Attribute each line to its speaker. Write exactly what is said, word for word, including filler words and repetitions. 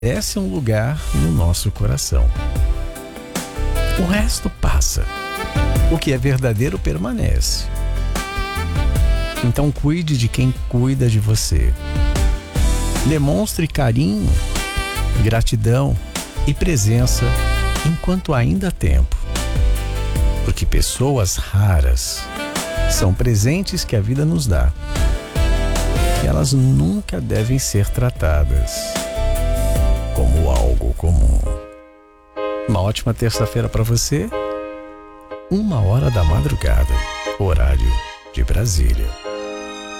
Speaker 1: merece um lugar no nosso coração. O resto passa. O que é verdadeiro permanece. Então cuide de quem cuida de você. Demonstre carinho, gratidão e presença enquanto ainda há tempo. Porque pessoas raras são presentes que a vida nos dá. E elas nunca devem ser tratadas como algo comum. Uma ótima terça-feira para você. Uma hora da madrugada, horário de Brasília.